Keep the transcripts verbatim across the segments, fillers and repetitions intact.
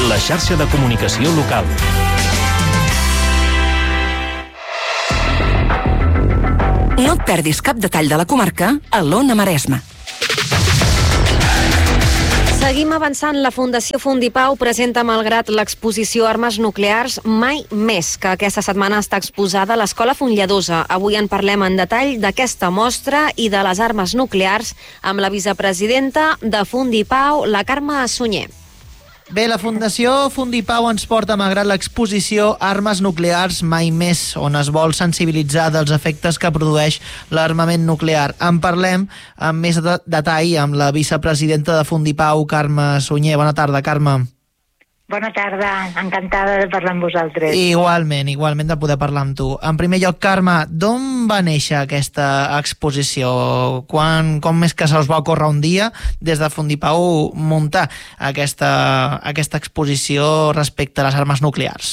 la xarxa de comunicació local. No et perdis cap detall de la comarca a l'Ona Maresma. Seguim avançant. La Fundació Fundipau presenta, malgrat l'exposició Armes Nuclears Mai Més, que aquesta setmana està exposada a l'Escola Fontllosa. Avui en parlem en detall d'aquesta mostra i de les armes nuclears amb la vicepresidenta de Fundipau, la Carme Sunyer. Bé, la Fundació Fundipau ens porta, malgrat l'exposició Armes Nuclears Mai Més, on es vol sensibilitzar dels efectes que produeix l'armament nuclear. En parlem amb més de detall amb la vicepresidenta de Fundipau, Carme Sunyer. Bona tarda, Carme. Bona tarda, encantada de parlar amb vosaltres. Igualment, igualment de poder parlar amb tu. En primer lloc, Carme, d'on va néixer aquesta exposició? Quan, com és que se us va ocórrer un dia des de Fundipau muntar aquesta, aquesta exposició respecte a les armes nuclears?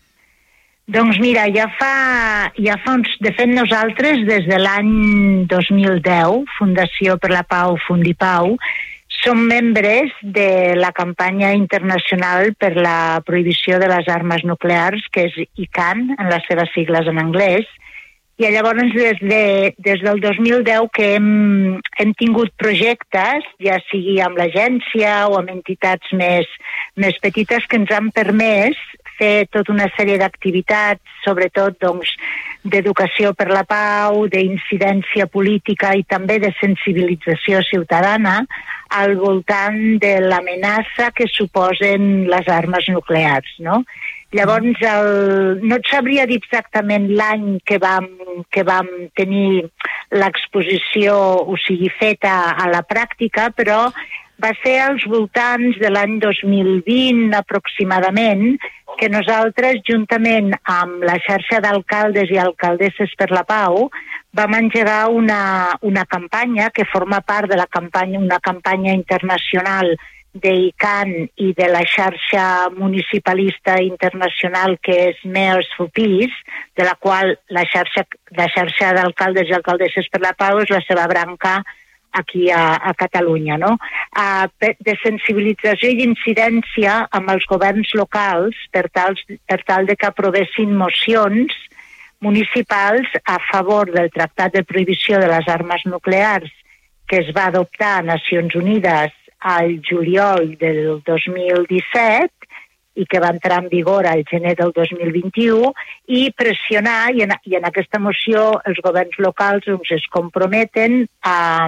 Doncs mira, ja fa, ja fa uns... De fet, nosaltres, des de l'any dos mil deu, Fundació per la Pau Fundipau, som membres de la campanya internacional per la prohibició de les armes nuclears, que és I C A N, en les seves sigles en anglès, i llavors des, de, des del dos mil deu que hem, hem tingut projectes, ja sigui amb l'agència o amb entitats més, més petites, que ens han permès fer tota una sèrie d'activitats, sobretot doncs, d'educació per la pau, d'incidència política i també de sensibilització ciutadana al voltant de l'amenaça que suposen les armes nuclears, no? Llavors, el, no et sabria dir exactament l'any que vam, que vam tenir l'exposició, o sigui, feta a la pràctica, però va ser als voltants de l'any dos mil vint aproximadament que nosaltres, juntament amb la xarxa d'alcaldes i alcaldesses per la pau, vam engegar una, una campanya que forma part de la campanya, una campanya internacional de I C A N i de la xarxa municipalista internacional que és Mayors for Peace, de la qual la xarxa, la xarxa d'alcaldes i alcaldesses per la pau és la seva branca aquí a, a Catalunya, no? Uh, de sensibilització i d'incidència amb els governs locals per tal, per tal de que aprovessin mocions municipals a favor del Tractat de Prohibició de les Armes Nuclears que es va adoptar a Nacions Unides al juliol del dos mil disset i que va entrar en vigor al gener del dos mil vint-i-u, i pressionar, i en, i en aquesta moció els governs locals doncs, es comprometen a,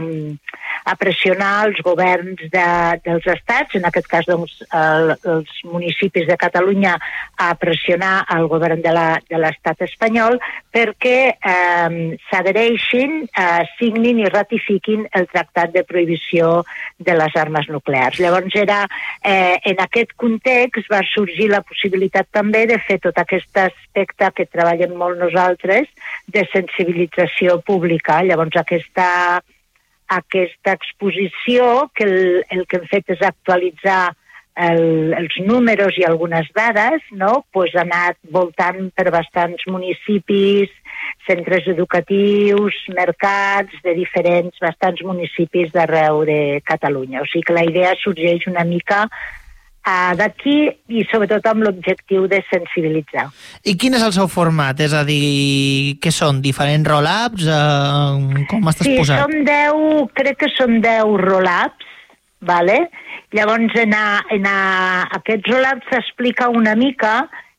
a pressionar els governs de, dels estats, en aquest cas doncs, el, els municipis de Catalunya, a pressionar el govern de, la, de l'estat espanyol perquè eh, s'adhereixin, eh, signin i ratifiquin el Tractat de Prohibició de les Armes Nuclears. Llavors era, eh, en aquest context va sorgir la possibilitat també de fer tot aquest aspecte que treballem molt nosaltres de sensibilització pública. Llavors aquesta, aquesta exposició, que el, el que hem fet és actualitzar el, els números i algunes dades, no? Pues ha anat voltant per bastants municipis, centres educatius, mercats, de diferents, bastants municipis d'arreu de Catalunya. O sigui que la idea sorgeix una mica Uh, d'aquí i sobretot amb l'objectiu de sensibilitzar. I quin és el seu format? És a dir, què són? Diferents roll-ups? Uh, com estàs sí, posat? Sí, són deu, crec que són deu roll-ups, vale? Llavors en, a, en a, aquests roll-ups s'explica una mica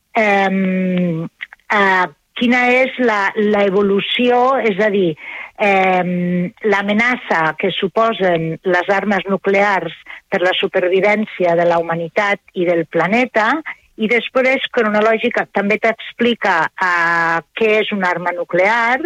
eh, uh, quina és l'evolució, és a dir, eh, l'amenaça que suposen les armes nuclears per la supervivència de la humanitat i del planeta, i després, cronològica, també t'explica uh, què és una arma nuclear,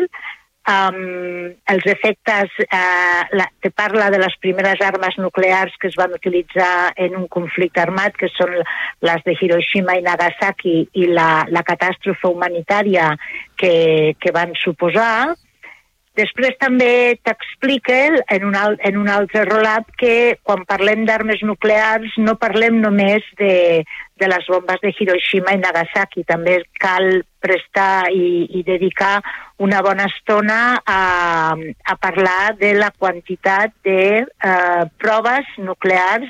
um, els efectes, uh, la, te parla de les primeres armes nuclears que es van utilitzar en un conflicte armat, que són les de Hiroshima i Nagasaki, i la, la catàstrofe humanitària que, que van suposar. Després també t'explica en un, en un altre roll-up que quan parlem d'armes nuclears no parlem només de, de les bombes de Hiroshima i Nagasaki. També cal prestar i, i dedicar una bona estona a, a parlar de la quantitat de eh, proves nuclears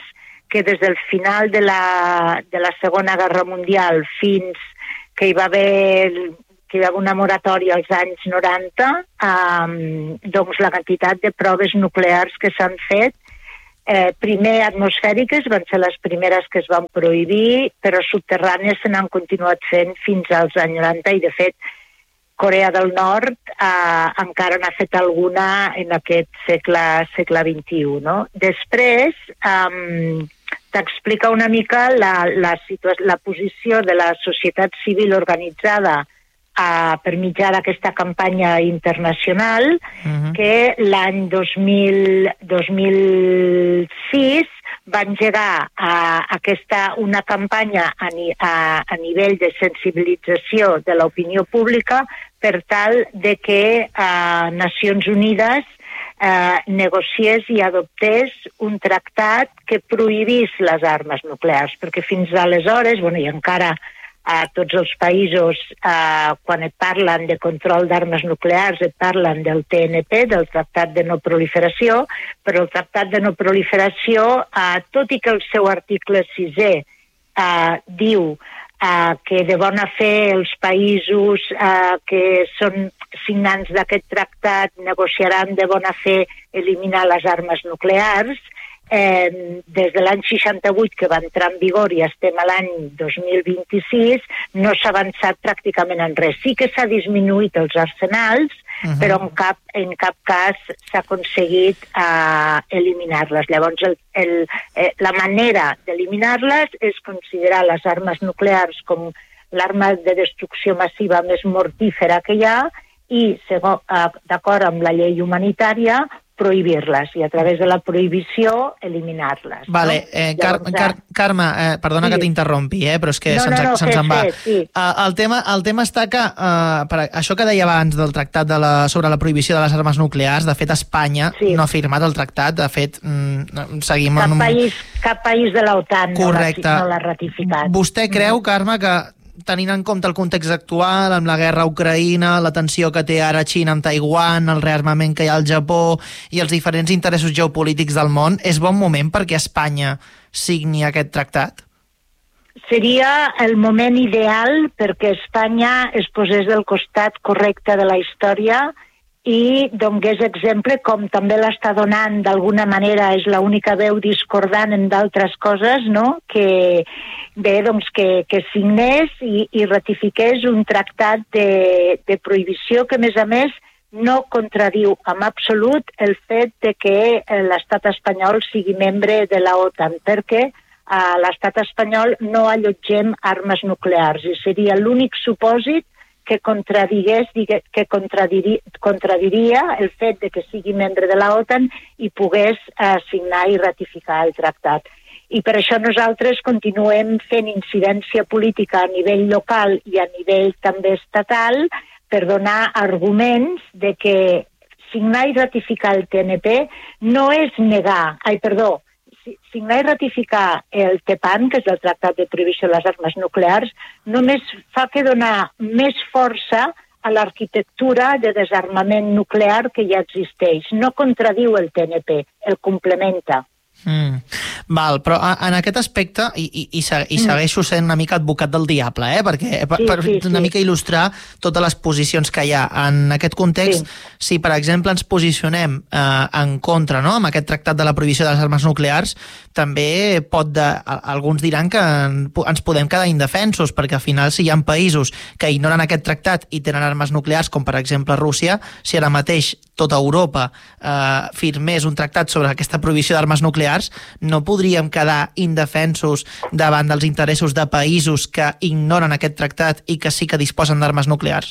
que des del final de la, de la Segona Guerra Mundial fins que hi va haver, que hi va haver una moratòria als anys noranta, eh, doncs la quantitat de proves nuclears que s'han fet, eh, primer atmosfèriques van ser les primeres que es van prohibir, però subterrànies se n'han continuat fent fins als anys noranta i, de fet, Corea del Nord eh, encara n'ha fet alguna en aquest segle, segle vint-i-u. No? Després, eh, t'explica una mica la, la, la posició de la societat civil organitzada eh, per mitjà d'aquesta campanya internacional, uh-huh. que l'any dos mil, dos mil sis va engegar a aquesta, una campanya a, ni, a, a nivell de sensibilització de l'opinió pública per tal de que eh, Nacions Unides eh, negociés i adoptés un tractat que prohibís les armes nuclears, perquè fins aleshores, bueno, i encara a tots els països, eh, quan et parlen de control d'armes nuclears, et parlen del T N P, del Tractat de No Proliferació, però el Tractat de No Proliferació, eh, tot i que el seu article sisè eh, diu eh, que de bona fe els països eh, que són signants d'aquest tractat negociaran de bona fe eliminar les armes nuclears, Eh, des de l'any seixanta-vuit que va entrar en vigor i estem a l'any dos mil vint-i-sis, no s'ha avançat pràcticament en res. Sí que s'ha disminuït els arsenals, uh-huh. però en cap, en cap cas s'ha aconseguit eh, eliminar-les. Llavors, el, el, eh, la manera d'eliminar-les és considerar les armes nuclears com l'arma de destrucció massiva més mortífera que hi ha i, segons, eh, d'acord amb la llei humanitària, prohibir-les i a través de la prohibició eliminar-les. Vale, no? eh, Car Llavors, Car Carme, eh, perdona sí. que t'interrompi, eh, però és que no, se'ns no, no, se en va. Fet, sí. uh, el, tema, el tema està que, uh, per això que deia abans del tractat de la, sobre la prohibició de les armes nuclears, de fet Espanya sí. no ha firmat el tractat, de fet mm, seguim cap en un... País, cap país de l'OTAN no l'ha ratificat. Vostè creu, Carme, que tenint en compte el context actual, amb la guerra a Ucraïna, la tensió que té ara Xina amb Taiwan, el rearmament que hi ha al Japó i els diferents interessos geopolítics del món, és bon moment perquè Espanya signi aquest tractat? Seria el moment ideal perquè Espanya es posés del costat correcte de la història i donés exemple, com també l'està donant d'alguna manera, és l'única veu discordant en d'altres coses, no? que bé, doncs que, que signés i, i ratifiqués un tractat de, de prohibició que, a més a més, no contradiu en absolut el fet de que l'estat espanyol sigui membre de la OTAN, perquè a l'estat espanyol no allotgem armes nuclears i seria l'únic supòsit que contradigués, que contradiria, contradiria el fet de que sigui membre de la OTAN i pogués eh, signar i ratificar el tractat. I per això nosaltres continuem fent incidència política a nivell local i a nivell també estatal per donar arguments de que signar i ratificar el T N P no és negar, ai, perdó, signar i ratificar el T P A N, que és el Tractat de Prohibició de les Armes Nuclears, només fa que donar més força a l'arquitectura de desarmament nuclear que ja existeix. No contradiu el T N P, el complementa. Mm. Val, però en aquest aspecte i, i, i segueixo sent una mica advocat del diable, eh? perquè per, per sí, sí, una sí. mica il·lustrar totes les posicions que hi ha en aquest context, sí. si per exemple ens posicionem eh, en contra, no?, amb aquest tractat de la prohibició de les armes nuclears, també pot de, alguns diran que ens podem quedar indefensos, perquè al final si hi ha països que ignoren aquest tractat i tenen armes nuclears, com per exemple Rússia, si ara mateix tota Europa eh, firmés un tractat sobre aquesta prohibició d'armes nuclears, no podríem quedar indefensos davant dels interessos de països que ignoren aquest tractat i que sí que disposen d'armes nuclears?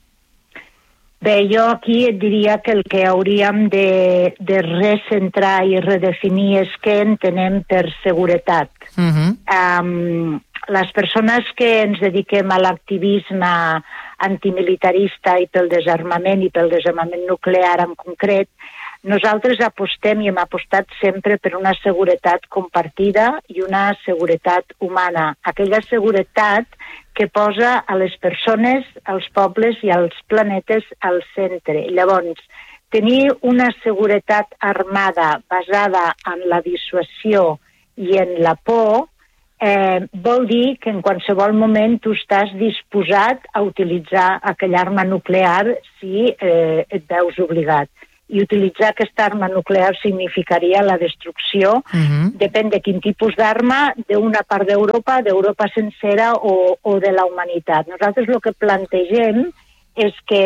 Bé, jo aquí et diria que el que hauríem de, de recentrar i redefinir és què entenem per seguretat. Uh-huh. Um, les persones que ens dediquem a l'activisme antimilitarista i pel desarmament i pel desarmament nuclear en concret, nosaltres apostem i hem apostat sempre per una seguretat compartida i una seguretat humana. Aquella seguretat que posa a les persones, als pobles i als planetes al centre. Llavors, tenir una seguretat armada basada en la dissuasió i en la por, eh, vol dir que en qualsevol moment tu estàs disposat a utilitzar aquella arma nuclear si eh, et veus obligat. I utilitzar aquesta arma nuclear significaria la destrucció, uh-huh. depèn de quin tipus d'arma, d'una part d'Europa, d'Europa sencera o, o de la humanitat. Nosaltres el que plantegem és que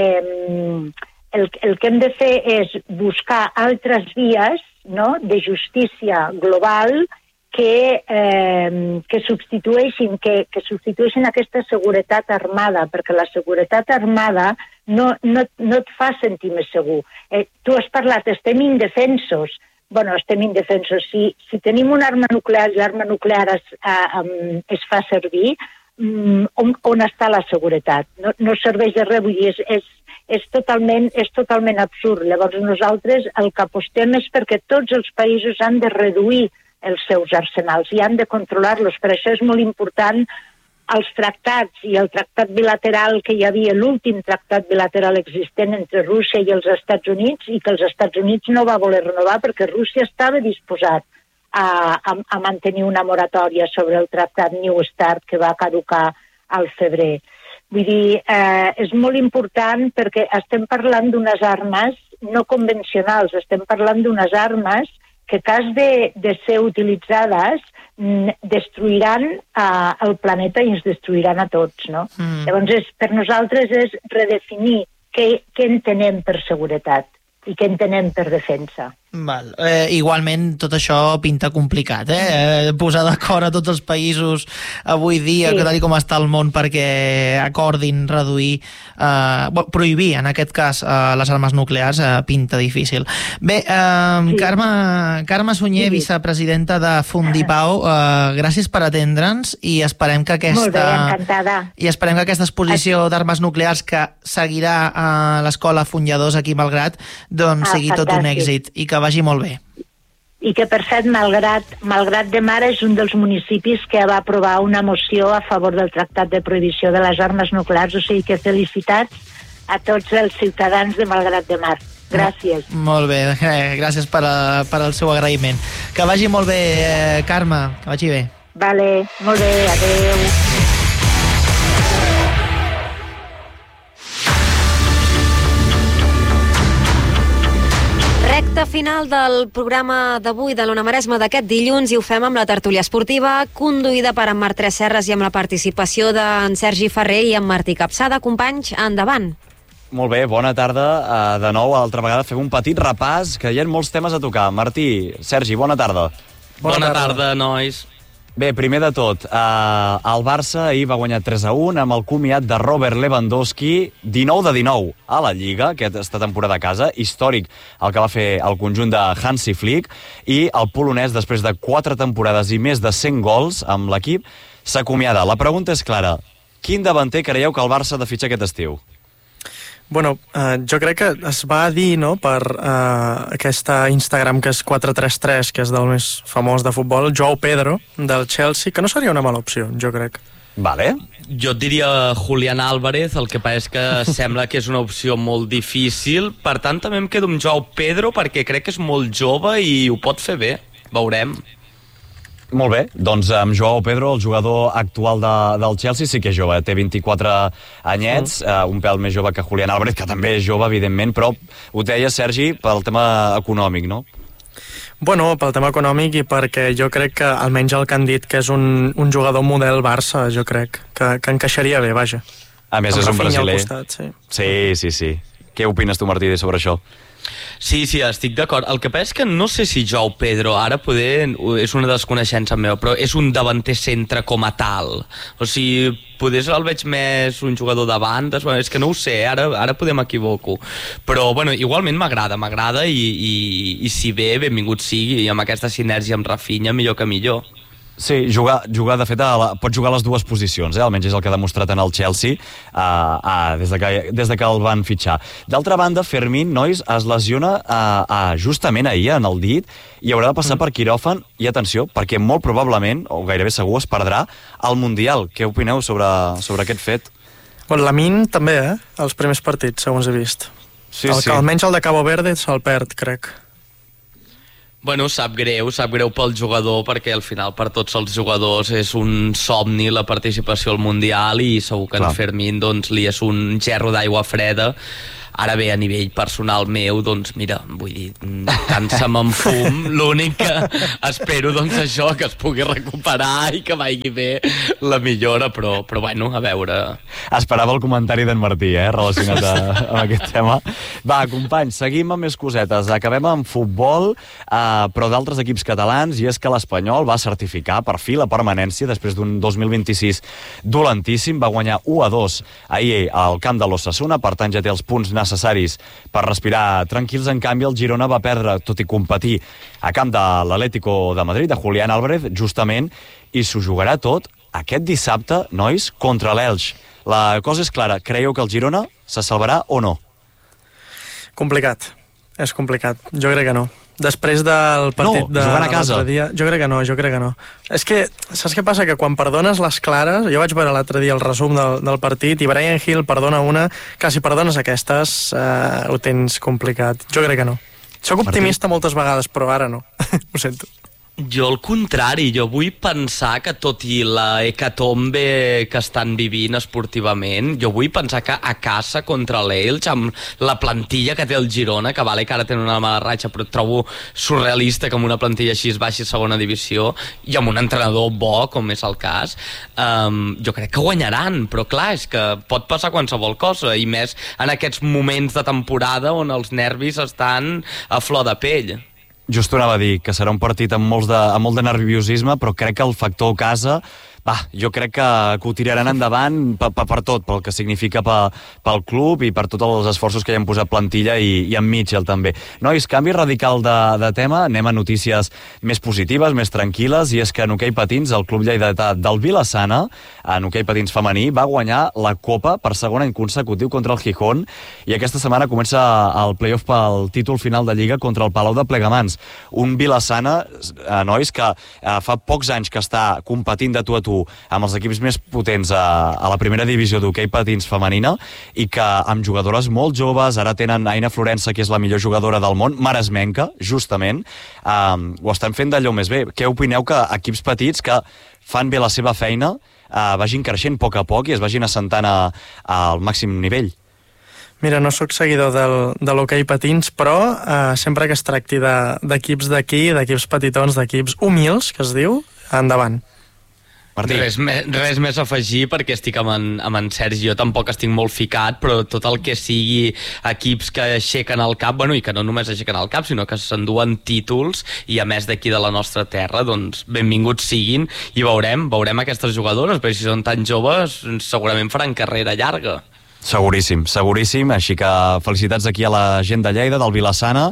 eh, el, el que hem de fer és buscar altres vies, no?, de justícia global que, eh, que substitueixin que, que substitueixin aquesta seguretat armada, perquè la seguretat armada no, no, no et fa sentir més segur. Eh, tu has parlat, estem indefensos. Bueno, estem indefensos. Si, si tenim una arma nuclear i l'arma nuclear es, eh, es fa servir, mm, on, on està la seguretat? No, no serveix de res, vull dir, és, és, és, totalment, és totalment absurd. Llavors nosaltres el que apostem és perquè tots els països han de reduir els seus arsenals i han de controlar-los. Per això és molt important els tractats i el tractat bilateral que hi havia, l'últim tractat bilateral existent entre Rússia i els Estats Units, i que els Estats Units no va voler renovar perquè Rússia estava disposat a, a, a mantenir una moratòria sobre el tractat New START que va caducar al febrer. Vull dir, eh, és molt important perquè estem parlant d'unes armes no convencionals, estem parlant d'unes armes que, cas de, de ser utilitzades, destruiran uh, el planeta i ens destruiran a tots, no? Mm. Llavors, és, per nosaltres és redefinir què, què entenem per seguretat i què entenem per defensa. Val. Eh, igualment, tot això pinta complicat, eh? Posar d'acord a tots els països avui dia, sí. que tal com està el món, perquè acordin reduir, eh, prohibir, en aquest cas, eh, les armes nuclears, eh, pinta difícil. Bé, eh, sí. Carme, Carme Sunyer, sí. vicepresidenta de Fundipau, eh, gràcies per atendre'ns i esperem que aquesta... Molt bé, encantada. I esperem que aquesta exposició d'armes nuclears que seguirà a l'Escola Fonlladors aquí a Malgrat, doncs ah, sigui fantàstic. Tot un èxit i que vagi molt bé. I que, per cert, Malgrat, Malgrat de Mar és un dels municipis que va aprovar una moció a favor del Tractat de Prohibició de les Armes Nuclears, o sigui que felicitats a tots els ciutadans de Malgrat de Mar. Gràcies. Molt bé, gràcies per, a, per al seu agraïment. Que vagi molt bé, eh, Carme, que vagi bé. Vale, molt bé, adeu. Recte final del programa d'avui de l'Ona Maresma d'aquest dilluns i ho fem amb la tertúlia esportiva conduïda per en Marc Tresserras i amb la participació d'en Sergi Ferrer i en Martí Capçada. Companys, endavant. Molt bé, bona tarda. Uh, de nou, altra vegada fem un petit repàs, que hi ha molts temes a tocar. Martí, Sergi, bona tarda. Bona, bona tarda. tarda, nois. Bé, primer de tot, eh, el Barça ahir va guanyar tres a un amb el comiat de Robert Lewandowski, dinou de dinou a la Lliga, aquesta temporada a casa, històric el que va fer el conjunt de Hansi Flick, i el polonès, després de quatre temporades i més de cent gols amb l'equip, s'acomiada. La pregunta és clara, quin davanter creieu que el Barça ha de fitxar aquest estiu? Bueno, eh, jo crec que es va dir, no?, per eh, aquesta Instagram que és quatre tres tres, que és del més famós de futbol, Joao Pedro, del Chelsea, que no seria una mala opció, jo crec. Vale. Jo et diria Julián Álvarez, el que passa és que sembla que és una opció molt difícil, per tant també em quedo amb Joao Pedro perquè crec que és molt jove i ho pot fer bé, veurem. Molt bé, doncs amb Joao Pedro, el jugador actual de, del Chelsea, sí que és jove, té vint-i-quatre anyets, mm. uh, un pèl més jove que Julián Álvarez, que també és jove, evidentment, però ho deia, Sergi, pel tema econòmic, no? Bueno, pel tema econòmic i perquè jo crec que, almenys el que han dit, que és un, un jugador model Barça, jo crec, que, que encaixaria bé, vaja. A més, amb és un brasiler. Costat, sí. sí, sí, sí. Què opines tu, Martí, sobre això? Sí, sí, estic d'acord. El que passa és que no sé si Joao Pedro, ara poder, és una desconeixença meva, però és un davanter centre com a tal. O sigui, poder el veig més un jugador de bandes, bueno, és que no ho sé, ara, ara poder m'equivoco. Però, bueno, igualment m'agrada, m'agrada i, i, i si bé, benvingut sigui, i amb aquesta sinergia amb Rafinha, millor que millor. Sí, jugar, jugar de fet, a la, pot jugar a les dues posicions, eh? Almenys és el que ha demostrat en el Chelsea uh, uh, des, de que, des de que el van fitxar. D'altra banda, Fermín, nois, es lesiona uh, uh, justament ahir en el dit i haurà de passar mm. per quiròfan i atenció, perquè molt probablement, o gairebé segur, es perdrà el Mundial. Què opineu sobre, sobre aquest fet? Bueno, Lamine també, eh? Els primers partits, segons he vist. Sí, el, sí. Almenys el de Cabo Verde se'l perd, crec. Bueno, sap greu, sap greu pel jugador, perquè al final per tots els jugadors és un somni la participació al Mundial i segur que Clar. en Fermín doncs, li és un gerro d'aigua freda. Ara bé, a nivell personal meu, doncs mira, vull dir, tant se me'n fum, l'únic que espero doncs això, que es pugui recuperar i que vagi bé la millora, però, però bueno, a veure... Esperava el comentari d'en Martí, eh, relacionat a, amb aquest tema. Va, companys, seguim amb més cosetes. Acabem amb futbol, eh, però d'altres equips catalans, i és que l'Espanyol va certificar per fi la permanència després d'un dos mil vint-i-sis dolentíssim, va guanyar u a dos ahir al camp de l'Ossassuna, per tant ja té els punts necessaris per respirar tranquils. En canvi, el Girona va perdre, tot i competir, a camp de l'Atlético de Madrid, de Julián Álvarez, justament, i s'ho jugarà tot aquest dissabte, nois, contra l'Elx. La cosa és clara, creieu que el Girona se salvarà o no? Complicat, és complicat, jo crec que no. Després del partit no, jugant a casa. L'altre dia, jo crec que no, jo crec que no. És que, saps què passa? Que quan perdones les clares, jo vaig veure l'altre dia el resum del, del partit i Brian Hill perdona una, que si perdones aquestes eh, ho tens complicat. Jo crec que no. Soc optimista Martí? moltes vegades, però ara no. Ho sento. Jo al contrari, jo vull pensar que tot i la hecatombe que estan vivint esportivament, jo vull pensar que a casa contra l'Elx, amb la plantilla que té el Girona, que vale que ara tenen una mala ratxa, però trobo surrealista que amb una plantilla així es baixi a segona divisió, i amb un entrenador bo, com és el cas, um, jo crec que guanyaran, però clar, és que pot passar qualsevol cosa, i més en aquests moments de temporada on els nervis estan a flor de pell. Just ho anava a dir, que serà un partit amb, molts de, amb molt de nerviosisme, però crec que el factor casa, va, jo crec que, que ho tiraran endavant per, per, per tot, pel que significa per, pel club i per tots els esforços que hi han posat plantilla i, i en Mitchell també. Nois, canvi radical de, de tema, anem a notícies més positives, més tranquil·les, i és que en hoquei patins, el club lleidatà del Vila-sana, en hoquei patins femení, va guanyar la Copa per segon any consecutiu contra el Gijón, i aquesta setmana comença el play-off pel títol final de Lliga contra el Palau de Plegamans. Un Vila-sana, eh, nois, que eh, fa pocs anys que està competint de tu a tu amb els equips més potents a, a la primera divisió d'hoquei patins femenina, i que amb jugadores molt joves, ara tenen Aina Florença, que és la millor jugadora del món, maresmenca, justament, um, ho estan fent d'allò més bé. Què opineu que equips petits que fan bé la seva feina uh, vagin creixent a poc a poc i es vagin assentant a, a, al màxim nivell? Mira, no sóc seguidor del, de l'hoquei patins, però eh, sempre que es tracti d'equips de, d'aquí, d'equips petitons, d'equips humils, que es diu, endavant. Martí. Res, me, res més a afegir, perquè estic amb en, amb en Sergi, jo tampoc estic molt ficat, però tot el que sigui equips que aixequen el cap, bueno, i que no només aixequen el cap, sinó que s'enduen títols, i a més d'aquí de la nostra terra, doncs benvinguts siguin, i veurem, veurem aquestes jugadores, perquè si són tan joves segurament faran carrera llarga. Seguríssim, seguríssim, així que felicitats aquí a la gent de Lleida, del Vila-sana,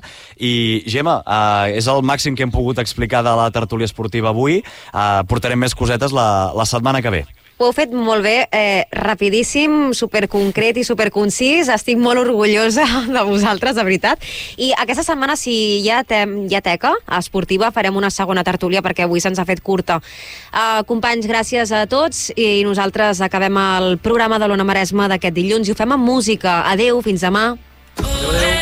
i Gemma, eh, és el màxim que hem pogut explicar de la tertúlia esportiva avui, eh, portarem més cosetes la, la setmana que ve. Ho heu fet molt bé, eh, rapidíssim, superconcret i superconcís. Estic molt orgullosa de vosaltres, de veritat. I aquesta setmana, si hi ha, te hi ha teca esportiva, farem una segona tertúlia, perquè avui se'ns ha fet curta. Uh, companys, gràcies a tots, i nosaltres acabem el programa de l'Ona Maresma d'aquest dilluns i ho fem amb música. Adeu, fins demà. Adeu.